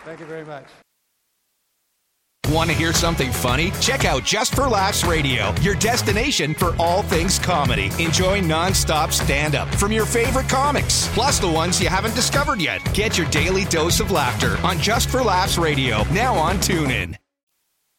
Thank you very much. Want to hear something funny? Check out Just for Laughs Radio, your destination for all things comedy. Enjoy nonstop stand-up from your favorite comics, plus the ones you haven't discovered yet. Get your daily dose of laughter on Just for Laughs Radio, now on TuneIn.